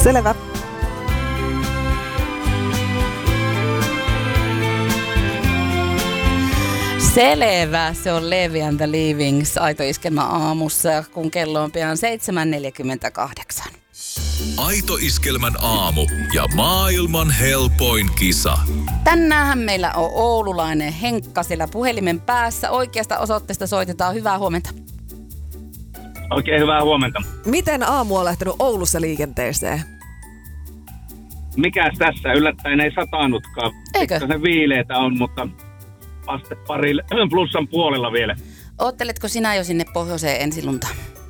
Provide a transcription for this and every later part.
Selvä. Selvä, se on Levi and the Leavings Aito Iskelmä aamussa, kun kello on pian 7.48. Aito Iskelmän aamu ja maailman helpoin kisa. Tänäänhän meillä on oululainen Henkka siellä puhelimen päässä. Oikeasta osoitteesta soitetaan. Hyvää huomenta. Oikein hyvää huomenta. Miten aamu on lähtenyt Oulussa liikenteeseen? Mikäs tässä? Yllättäen ei satanutkaan. Eikö? Se viileitä on, mutta aste parille plussan puolella vielä. Ootteletko sinä jo sinne pohjoiseen ensilunta?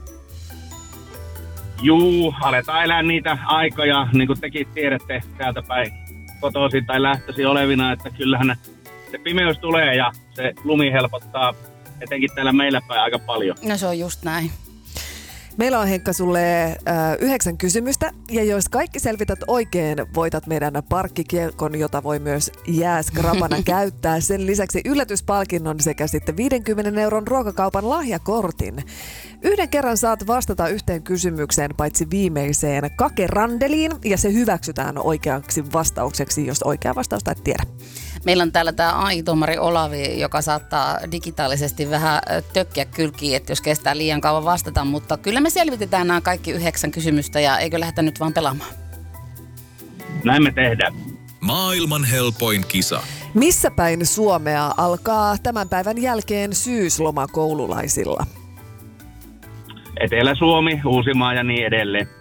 Juu, aletaan elää niitä aikoja, niin kuin tekin tiedätte täältä päin kotoisin tai lähtöisin olevina, että kyllähän se pimeys tulee ja se lumi helpottaa etenkin täällä meillä päin aika paljon. No se on just näin. Meillä on, Henkka, sulle 9 kysymystä, ja jos kaikki selvität oikein, voitat meidän parkkikiekon, jota voi myös jääskrapana käyttää. Sen lisäksi yllätyspalkinnon sekä sitten 50 € ruokakaupan lahjakortin. Yhden kerran saat vastata yhteen kysymykseen, paitsi viimeiseen kakerandeliin, ja se hyväksytään oikeaksi vastaukseksi, jos oikea vastausta et tiedä. Meillä on täällä tämä AI-tuomari Olavi, joka saattaa digitaalisesti vähän tökkiä kylkiin, että jos kestää liian kauan vastata, mutta kyllä me selvitetään nämä kaikki 9 kysymystä ja eikö lähdetä nyt vaan pelaamaan? Näin me tehdään. Maailman helpoin kisa. Missä päin Suomea alkaa tämän päivän jälkeen syysloma koululaisilla? Etelä-Suomi, Uusimaa ja niin edelleen.